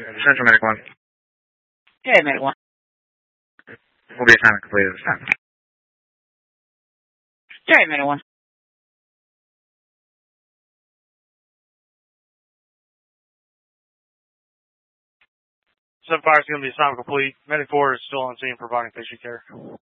Central Medic 1. Okay, Medic 1. Will be assignment completed this time. Okay, Medic 1. Sunfire is going to be assignment complete. Medic 4 is still on scene providing patient care.